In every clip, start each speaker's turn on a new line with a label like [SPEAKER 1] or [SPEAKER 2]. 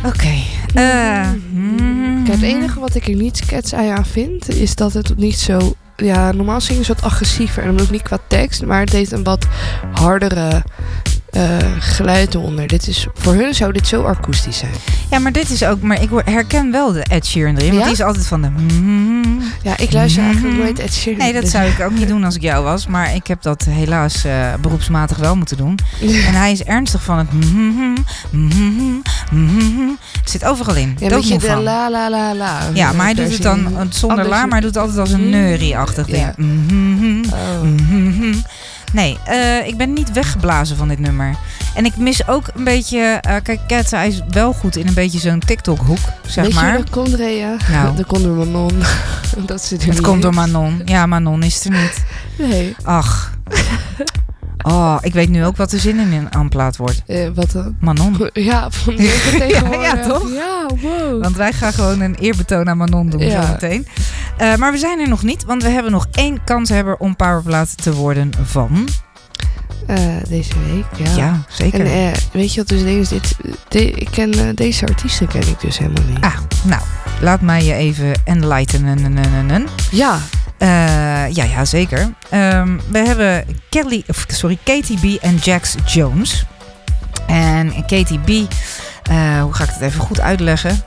[SPEAKER 1] Oké.
[SPEAKER 2] Kijk, het enige wat ik er niet catchy aan vind, is dat het niet zo... Ja, normaal zingen ze wat agressiever. En dan ook niet qua tekst, maar het heeft een wat hardere geluid onder. Voor hun zou dit zo akoestisch zijn.
[SPEAKER 1] Ja, maar dit is ook... Maar ik herken wel de Ed Sheeran erin. Want die is altijd van de...
[SPEAKER 2] Ja, ik luister eigenlijk nooit Ed Sheeran.
[SPEAKER 1] Nee, dat zou ik ook niet doen als ik jou was. Maar ik heb dat helaas beroepsmatig wel moeten doen. En hij is ernstig van het... Het zit overal in.
[SPEAKER 2] Ja, weet je, de la la la la.
[SPEAKER 1] Ja, maar hij doet het dan zonder la, maar hij doet het altijd als een neurie-achtig ding.
[SPEAKER 2] Ja.
[SPEAKER 1] Nee, ik ben niet weggeblazen van dit nummer. En ik mis ook een beetje... kijk, Cat, hij is wel goed in een beetje zo'n TikTok-hoek, zeg
[SPEAKER 2] weet
[SPEAKER 1] maar.
[SPEAKER 2] Weet je dat komt, Rea?
[SPEAKER 1] Nou.
[SPEAKER 2] Dat komt door Manon.
[SPEAKER 1] Het komt door Manon. Ja, Manon is er niet.
[SPEAKER 2] Nee.
[SPEAKER 1] Ach. Oh, ik weet nu ook wat de zin in een aanplaat wordt.
[SPEAKER 2] Wat dan?
[SPEAKER 1] Manon.
[SPEAKER 2] Ja, van tegenwoordig.
[SPEAKER 1] Ja, toch?
[SPEAKER 2] Ja, wow.
[SPEAKER 1] Want wij gaan gewoon een eerbetoon aan Manon doen zo meteen. Maar we zijn er nog niet, want we hebben nog 1 kanshebber om powerplaat te worden van...
[SPEAKER 2] Deze week, ja.
[SPEAKER 1] Ja, zeker.
[SPEAKER 2] En weet je wat dus ding is? Deze artiesten ken ik dus helemaal niet.
[SPEAKER 1] Ah, nou, laat mij je even enlightenen.
[SPEAKER 2] Ja.
[SPEAKER 1] Ja, zeker. We hebben Katy B en Jax Jones. En Katy B, hoe ga ik het even goed uitleggen?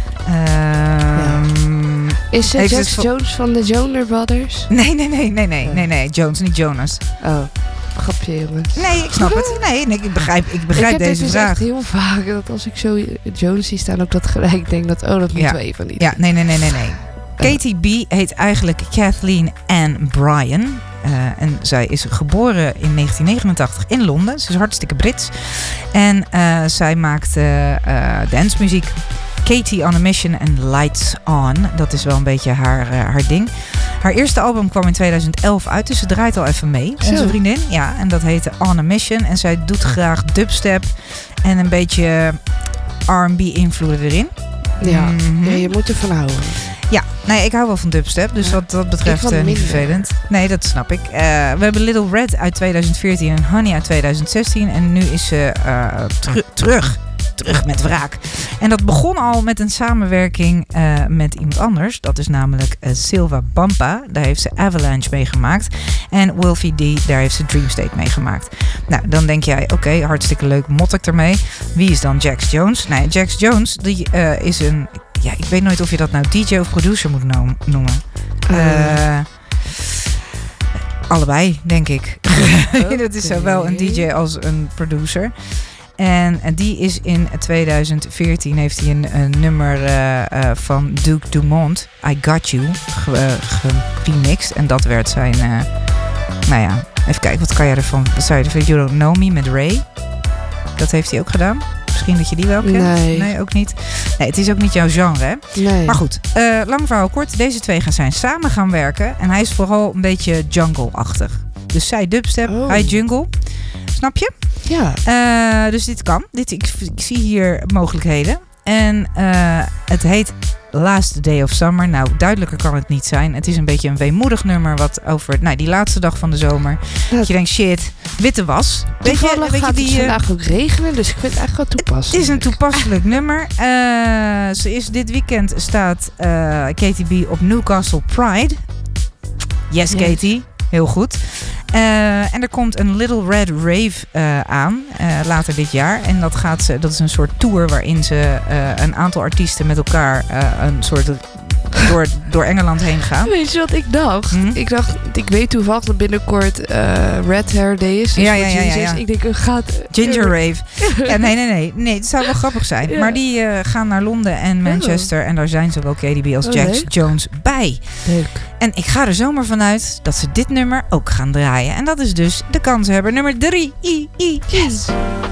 [SPEAKER 2] Is Jax Jones van de Jonas Brothers?
[SPEAKER 1] Nee, Jones, niet Jonas.
[SPEAKER 2] Oh, grapje jongens.
[SPEAKER 1] Nee, ik snap het. Nee, ik begrijp deze
[SPEAKER 2] dus
[SPEAKER 1] vraag.
[SPEAKER 2] Echt heel vaak dat als ik zo Jones zie staan, ook dat gelijk denk dat dat moeten we even niet.
[SPEAKER 1] Ja, nee. Katy B heet eigenlijk Kathleen Ann Bryan. En zij is geboren in 1989 in Londen. Ze is hartstikke Brits. En zij maakt dancemuziek. Katy on a Mission en Lights On. Dat is wel een beetje haar ding. Haar eerste album kwam in 2011 uit, dus ze draait al even mee. Onze vriendin. Ja, en dat heette On a Mission. En zij doet graag dubstep en een beetje R&B invloeden erin.
[SPEAKER 2] Ja, je moet ervan houden.
[SPEAKER 1] Ja, nee, ik hou wel van dubstep, dus wat dat betreft niet vervelend. Nee, dat snap ik. We hebben Little Red uit 2014 en Honey uit 2016. En nu is ze terug met wraak. En dat begon al met een samenwerking met iemand anders. Dat is namelijk Silva Bampa. Daar heeft ze Avalanche meegemaakt. En Wolfie D, daar heeft ze Dream State meegemaakt. Nou, dan denk jij, oké, hartstikke leuk, mot ik ermee. Wie is dan Jax Jones? Nee, Jax Jones, die is een... Ja, ik weet nooit of je dat nou DJ of producer moet noemen. Allebei, denk ik. Dat is zowel een DJ als een producer. En die is in 2014 heeft hij een nummer van Duke Dumont, I Got You, geremixed. En dat werd zijn, even kijken, wat kan jij ervan? Wat zou je ervan? You Don't Know Me met Ray. Dat heeft hij ook gedaan. Misschien dat je die wel kent. Nee, ook niet. Nee, het is ook niet jouw genre, hè?
[SPEAKER 2] Nee.
[SPEAKER 1] Maar goed, lang verhaal kort. Deze twee zijn samen gaan werken. En hij is vooral een beetje jungle-achtig. Dus zij dubstep, hij jungle. Snap je?
[SPEAKER 2] Ja.
[SPEAKER 1] Dus dit kan. Ik zie hier mogelijkheden. En het heet Last Day of Summer. Nou, duidelijker kan het niet zijn. Het is een beetje een weemoedig nummer wat over die laatste dag van de zomer. Dat je denkt, shit, witte was.
[SPEAKER 2] Weet je het vandaag ook regenen, dus ik vind het eigenlijk wel toepasselijk.
[SPEAKER 1] Het is een toepasselijk nummer. Dit weekend staat Katy B op Newcastle Pride. Yes, Katy. Heel goed. En er komt een Little Red Rave aan later dit jaar. En dat is een soort tour waarin ze een aantal artiesten met elkaar een soort door Engeland heen gaan.
[SPEAKER 2] Weet je wat ik dacht? Ik weet toevallig dat binnenkort Red Hair Day is. Dus
[SPEAKER 1] ja.
[SPEAKER 2] Ik denk, gaat...
[SPEAKER 1] Ginger Rave. Ja, nee, het zou wel grappig zijn. Ja. Maar die gaan naar Londen en Manchester. En daar zijn zowel Katy B als Jax Jones bij.
[SPEAKER 2] Leuk.
[SPEAKER 1] En ik ga er zomaar vanuit dat ze dit nummer ook gaan draaien. En dat is dus de kanshebber nummer 3.
[SPEAKER 2] Yes!